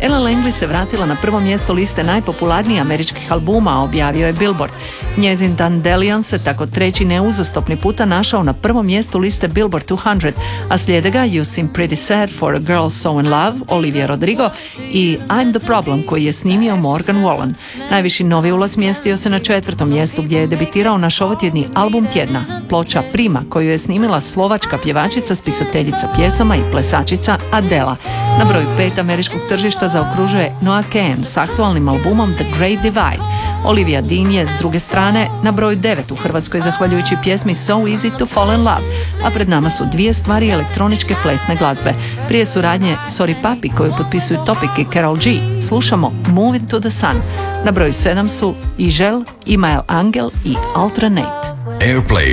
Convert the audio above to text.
Ella Langley se vratila na prvo mjesto liste najpopularnijih američkih albuma, objavio je Billboard. Njezin Dandelion se tako treći neuzastopni puta našao na prvom mjestu liste Billboard 200, a slijede ga You Seem Pretty Sad for a Girl So in Love, Olivia Rodrigo, i I'm the Problem, koji je snimio Morgan Wallen. Najviši novi ulaz smjestio se na 4. mjestu, gdje je debitirao naš ovotjedni album tjedna, ploča Prima, koju je snimila slovačka pjevačica, spisateljica pjesama i plesačica Adela. Na broju 5 američkog tržišta zaokružuje Noah Kahan s aktualnim albumom The Great Divide. Olivia Dean je s druge strane na broju 9 u Hrvatskoj zahvaljujući pjesmi So Easy to Fall in Love, a pred nama su dvije stvari elektroničke plesne glazbe. Prije suradnje Sorry Papi koju potpisuju Topic i Karol G, slušamo Move It to the Sun. Na broju 7 su Ižel, Imael Angel i Alternate. Airplay